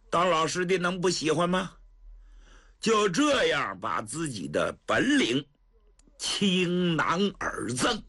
当老师的能不喜欢吗？就这样把自己的本领倾囊而赠，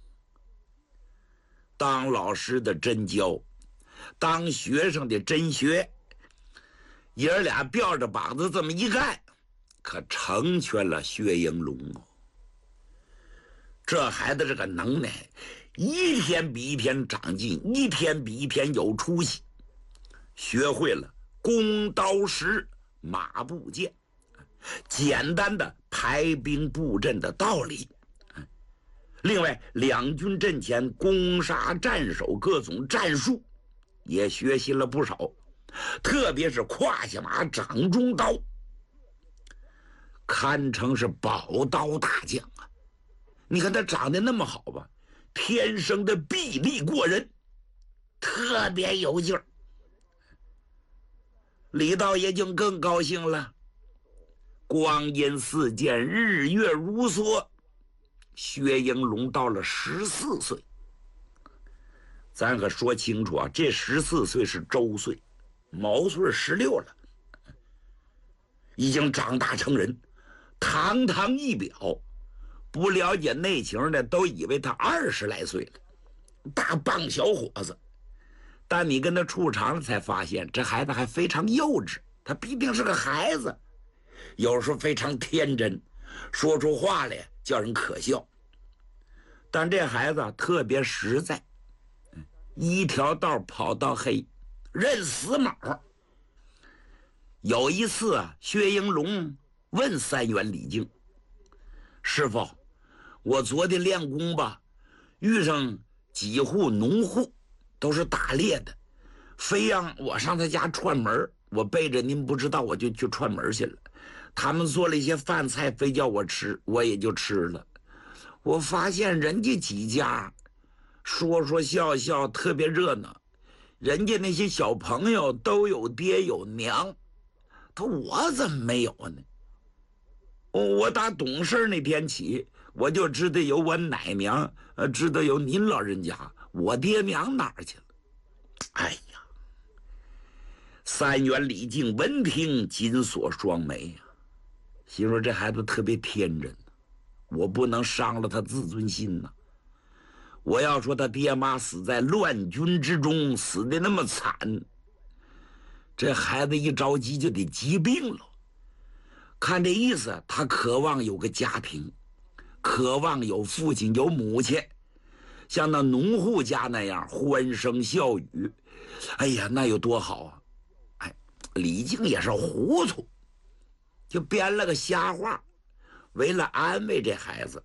当老师的真教，当学生的真学，爷儿俩吊着膀子这么一干，可成全了薛应龙哦。这孩子这个能耐，一天比一天长进，一天比一天有出息，学会了弓刀石马步剑，简单的排兵布阵的道理。另外，两军阵前攻杀战守各种战术也学习了不少，特别是胯下马掌中刀，堪称是宝刀大将啊！你看他长得那么好吧，天生的臂力过人，特别有劲儿。李道爷就更高兴了，光阴似箭，日月如梭，薛应龙到了14岁。咱可说清楚啊，这14岁是周岁，毛岁16了，已经长大成人，堂堂一表。不了解内情的都以为他20来岁了，大棒小伙子。但你跟他处长了才发现，这孩子还非常幼稚，他毕竟是个孩子，有时候非常天真，说出话来叫人可笑。但这孩子特别实在，一条道跑到黑，认死卯。有一次啊，薛应龙问三元李靖：“师傅，我昨天练功吧，遇上几户农户，都是打猎的，非让我上他家串门，我背着您不知道，我就去串门去了。他们做了一些饭菜，非叫我吃，我也就吃了。我发现人家几家说说笑笑，特别热闹，人家那些小朋友都有爹有娘，他我怎么没有呢？我打懂事那天起，我就知道有我奶娘，知道有您老人家，我爹娘哪儿去了？”哎呀，三元李靖闻听紧锁双眉呀，心说这孩子特别天真，我不能伤了他自尊心呐。我要说他爹妈死在乱军之中，死的那么惨，这孩子一着急就得疾病了。看这意思，他渴望有个家庭，渴望有父亲有母亲，像那农户家那样欢声笑语，哎呀，那有多好啊！哎，李靖也是糊涂，就编了个瞎话，为了安慰这孩子，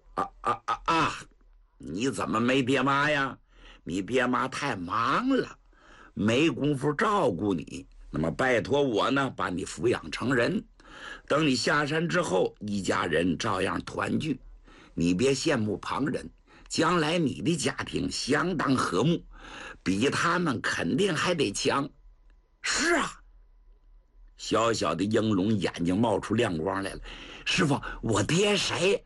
你怎么没爹妈呀？你爹妈太忙了，没工夫照顾你，那么拜托我呢，把你抚养成人。等你下山之后，一家人照样团聚，你别羡慕旁人，将来你的家庭相当和睦，比他们肯定还得强。是啊，小小的应龙眼睛冒出亮光来了。师傅，我爹谁？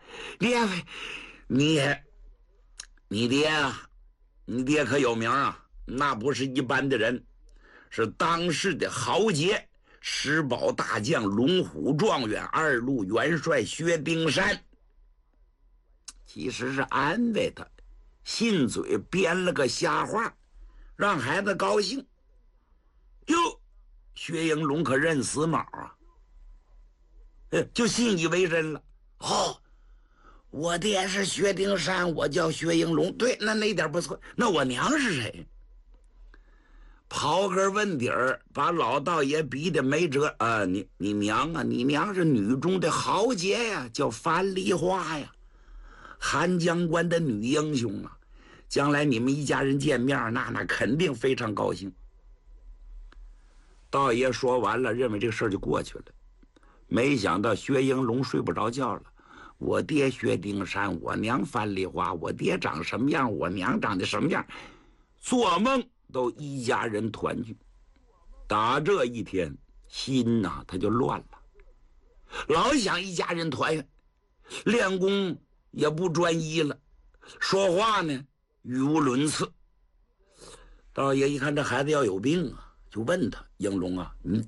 你爹啊，你爹可有名啊，那不是一般的人，是当世的豪杰，石宝大将，龙虎状元，2路元帅薛丁山。其实是安慰他，信嘴编了个瞎话，让孩子高兴。哟，薛应龙可认死卯啊，就信以为真了。哦，我爹是薛丁山，我叫薛应龙，对，那点不错。那我娘是谁？刨根问底儿，把老道爷逼得没辙啊！你娘啊，你娘是女中的豪杰呀，叫樊梨花呀，韩将官的女英雄啊！将来你们一家人见面，那肯定非常高兴。道爷说完了，认为这个事儿就过去了。没想到薛应龙睡不着觉了。我爹薛丁山，我娘樊梨花，我爹长什么样，我娘长得什么样，做梦都一家人团聚。打这一天，心呐他就乱了，老想一家人团圆，练功也不专一了，说话呢语无伦次。道爷一看这孩子要有病啊，就问他：应龙啊，你